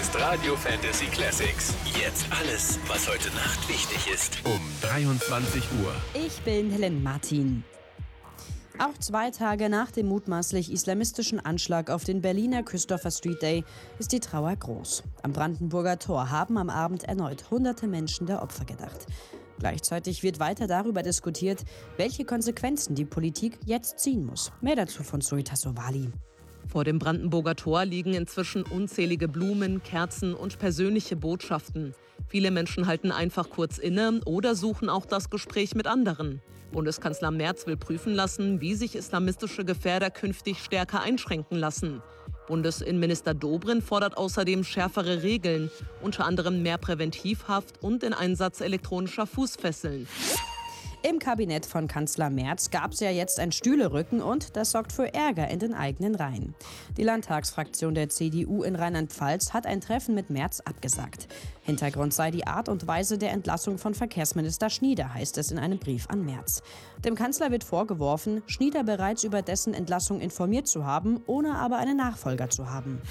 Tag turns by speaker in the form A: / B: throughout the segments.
A: ist Radio Fantasy Classics. Jetzt alles, was heute Nacht wichtig ist. Um 23 Uhr.
B: Ich bin Helen Martin. Auch 2 Tage nach dem mutmaßlich islamistischen Anschlag auf den Berliner Christopher Street Day ist die Trauer groß. Am Brandenburger Tor haben am Abend erneut hunderte Menschen der Opfer gedacht. Gleichzeitig wird weiter darüber diskutiert, welche Konsequenzen die Politik jetzt ziehen muss. Mehr dazu von Zoe Tassovali.
C: Vor dem Brandenburger Tor liegen inzwischen unzählige Blumen, Kerzen und persönliche Botschaften. Viele Menschen halten einfach kurz inne oder suchen auch das Gespräch mit anderen. Bundeskanzler Merz will prüfen lassen, wie sich islamistische Gefährder künftig stärker einschränken lassen. Bundesinnenminister Dobrindt fordert außerdem schärfere Regeln, unter anderem mehr Präventivhaft und den Einsatz elektronischer Fußfesseln.
B: Im Kabinett von Kanzler Merz gab es ja jetzt ein Stühlerücken und das sorgt für Ärger in den eigenen Reihen. Die Landtagsfraktion der CDU in Rheinland-Pfalz hat ein Treffen mit Merz abgesagt. Hintergrund sei die Art und Weise der Entlassung von Verkehrsminister Schnieder, heißt es in einem Brief an Merz. Dem Kanzler wird vorgeworfen, Schnieder bereits über dessen Entlassung informiert zu haben, ohne aber einen Nachfolger zu haben.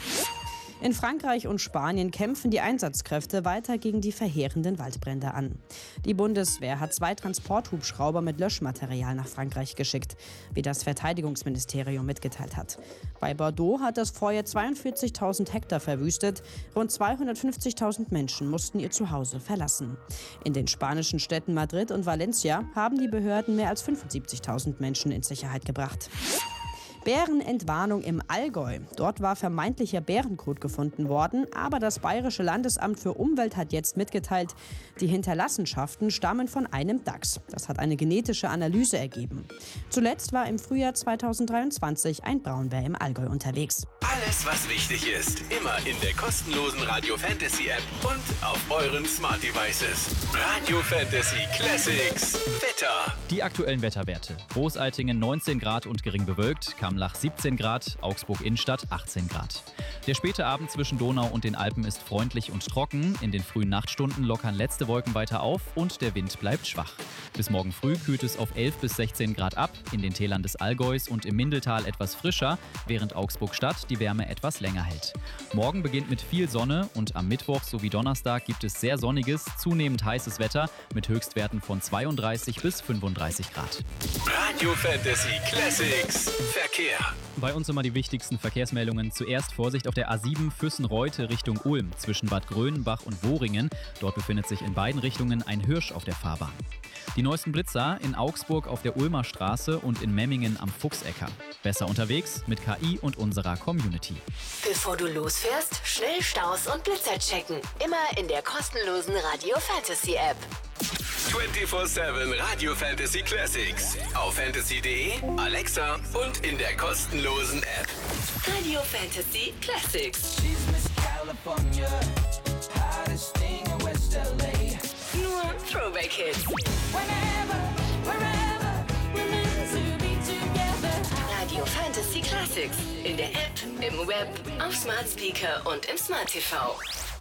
B: In Frankreich und Spanien kämpfen die Einsatzkräfte weiter gegen die verheerenden Waldbrände an. Die Bundeswehr hat 2 Transporthubschrauber mit Löschmaterial nach Frankreich geschickt, wie das Verteidigungsministerium mitgeteilt hat. Bei Bordeaux hat das Feuer 42.000 Hektar verwüstet. Rund 250.000 Menschen mussten ihr Zuhause verlassen. In den spanischen Städten Madrid und Valencia haben die Behörden mehr als 75.000 Menschen in Sicherheit gebracht. Bärenentwarnung im Allgäu. Dort war vermeintlicher Bärenkot gefunden worden, aber das Bayerische Landesamt für Umwelt hat jetzt mitgeteilt, die Hinterlassenschaften stammen von einem Dachs. Das hat eine genetische Analyse ergeben. Zuletzt war im Frühjahr 2023 ein Braunbär im Allgäu unterwegs.
A: Alles, was wichtig ist, immer in der kostenlosen Radio Fantasy App und auf euren Smart Devices. Radio Fantasy Classics. Wetter.
D: Die aktuellen Wetterwerte. Großaltingen 19 Grad und gering bewölkt, Kamlach 17 Grad, Augsburg Innenstadt 18 Grad. Der späte Abend zwischen Donau und den Alpen ist freundlich und trocken. In den frühen Nachtstunden lockern letzte Wolken weiter auf und der Wind bleibt schwach. Bis morgen früh kühlt es auf 11 bis 16 Grad ab, in den Tälern des Allgäus und im Mindeltal etwas frischer, während Augsburg-Stadt die Wärme etwas länger hält. Morgen beginnt mit viel Sonne und am Mittwoch sowie Donnerstag gibt es sehr sonniges, zunehmend heißes Wetter mit Höchstwerten von 32 bis 35 Grad.
A: Radio Fantasy Classics. Verkehr.
D: Bei uns immer die wichtigsten Verkehrsmeldungen. Zuerst Vorsicht auf der A7 Füssen-Reute Richtung Ulm zwischen Bad Grönenbach und Wohringen. Dort befindet sich in beiden Richtungen ein Hirsch auf der Fahrbahn. Die neuesten Blitzer in Augsburg auf der Ulmer Straße und in Memmingen am Fuchsecker. Besser unterwegs mit KI und unserer Community.
E: Bevor du losfährst, schnell Staus und Blitzer checken. Immer in der kostenlosen Radio Fantasy App.
A: 24/7 Radio Fantasy Classics. Auf fantasy.de, Alexa und in der kostenlosen App.
E: Radio Fantasy Classics. Nur Throwback-Hits. Radio Fantasy Classics. In der App, im Web, auf Smart Speaker und im Smart TV.